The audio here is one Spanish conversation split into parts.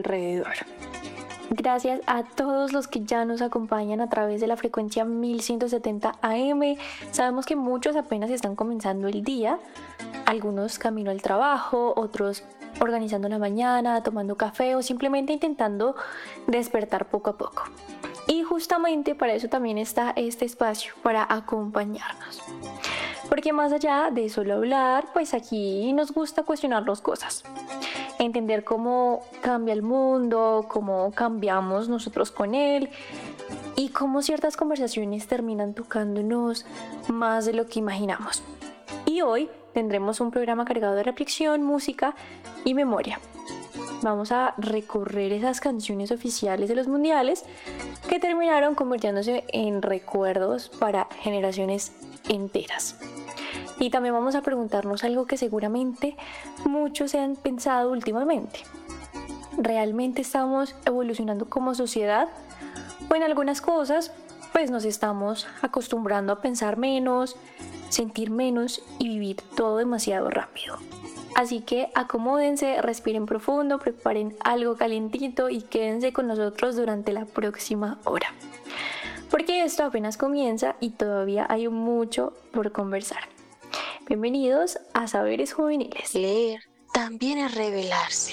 alrededor. Gracias a todos los que ya nos acompañan a través de la frecuencia 1170 AM. Sabemos que muchos apenas están comenzando el día, algunos camino al trabajo, otros organizando la mañana, tomando café o simplemente intentando despertar poco a poco. Y justamente para eso también está este espacio, para acompañarnos. Porque más allá de solo hablar, pues aquí nos gusta cuestionar las cosas. Entender cómo cambia el mundo, cómo cambiamos nosotros con él y cómo ciertas conversaciones terminan tocándonos más de lo que imaginamos. Y hoy tendremos un programa cargado de reflexión, música y memoria. Vamos a recorrer esas canciones oficiales de los mundiales que terminaron convirtiéndose en recuerdos para generaciones enteras. Y también vamos a preguntarnos algo que seguramente muchos se han pensado últimamente. ¿Realmente estamos evolucionando como sociedad? O en algunas cosas, pues nos estamos acostumbrando a pensar menos, sentir menos y vivir todo demasiado rápido. Así que acomódense, respiren profundo, preparen algo calientito y quédense con nosotros durante la próxima hora. Porque esto apenas comienza y todavía hay mucho por conversar. Bienvenidos a Saberes Juveniles. Leer también es revelarse.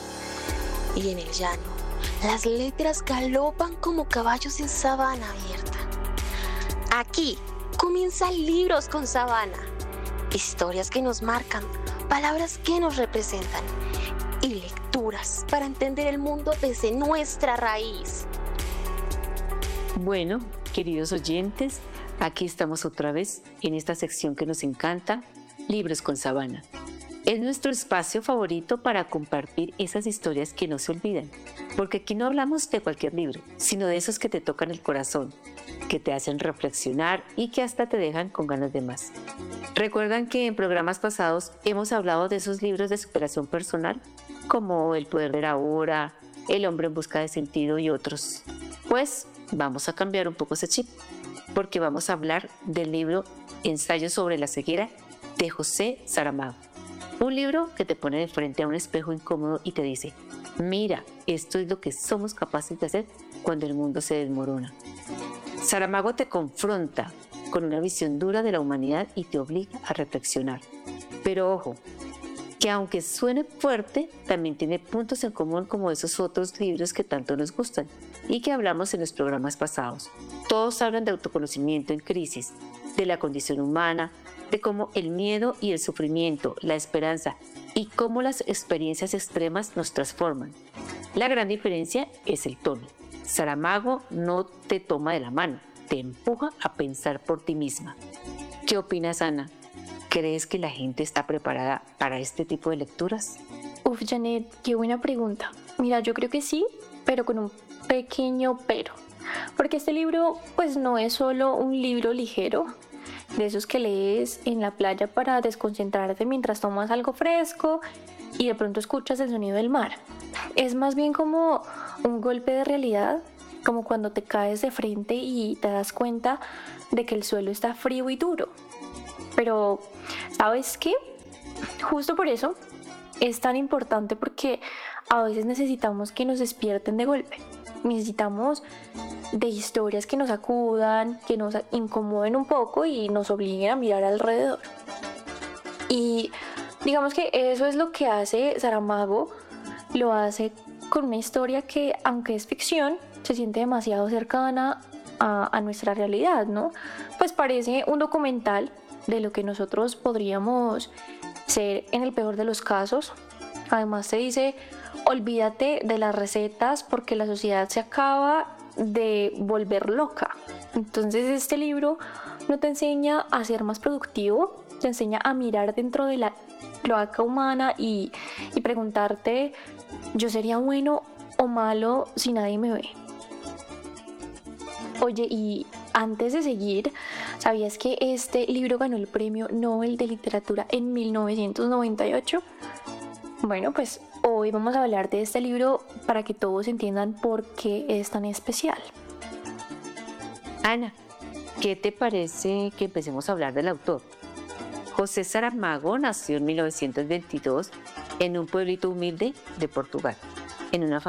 Y en el llano, las letras galopan como caballos en sabana abierta. Aquí comienzan libros con sabana. Historias que nos marcan, palabras que nos representan y lecturas para entender el mundo desde nuestra raíz. Bueno, queridos oyentes, aquí estamos otra vez en esta sección que nos encanta, Libros con Sabana. Es nuestro espacio favorito para compartir esas historias que no se olvidan, porque aquí no hablamos de cualquier libro, sino de esos que te tocan el corazón, que te hacen reflexionar y que hasta te dejan con ganas de más. ¿Recuerdan que en programas pasados hemos hablado de esos libros de superación personal, como El poder de la hora, El hombre en busca de sentido y otros? Pues vamos a cambiar un poco ese chip, porque vamos a hablar del libro Ensayo sobre la ceguera de José Saramago. Un libro que te pone de frente a un espejo incómodo y te dice: mira, esto es lo que somos capaces de hacer cuando el mundo se desmorona. Saramago te confronta con una visión dura de la humanidad y te obliga a reflexionar. Pero ojo, que aunque suene fuerte, también tiene puntos en común como esos otros libros que tanto nos gustan y que hablamos en los programas pasados. Todos hablan de autoconocimiento en crisis, de la condición humana, de cómo el miedo y el sufrimiento, la esperanza y cómo las experiencias extremas nos transforman. La gran diferencia es el tono. Saramago no te toma de la mano, te empuja a pensar por ti misma. ¿Qué opinas, Ana? ¿Crees que la gente está preparada para este tipo de lecturas? Janet, qué buena pregunta. Mira, yo creo que sí, pero con un pequeño pero. Porque este libro, pues no es solo un libro ligero, de esos que lees en la playa para desconcentrarte mientras tomas algo fresco y de pronto escuchas el sonido del mar. Es más bien como un golpe de realidad, como cuando te caes de frente y te das cuenta de que el suelo está frío y duro. Pero, ¿sabes qué? Justo por eso es tan importante, porque a veces necesitamos que nos despierten de golpe. Necesitamos de historias que nos sacudan, que nos incomoden un poco y nos obliguen a mirar alrededor. Y digamos que eso es lo que hace Saramago. Lo hace con una historia que, aunque es ficción, se siente demasiado cercana a nuestra realidad, ¿no? Pues parece un documental de lo que nosotros podríamos ser en el peor de los casos. Además te dice: olvídate de las recetas porque la sociedad se acaba de volver loca. Entonces este libro no te enseña a ser más productivo, te enseña a mirar dentro de la cloaca humana y preguntarte: ¿yo sería bueno o malo si nadie me ve? Oye, y antes de seguir, ¿sabías que este libro ganó el Premio Nobel de Literatura en 1998? Bueno, pues hoy vamos a hablar de este libro para que todos entiendan por qué es tan especial. Ana, ¿qué te parece que empecemos a hablar del autor? José Saramago nació en 1922 en un pueblito humilde de Portugal, en una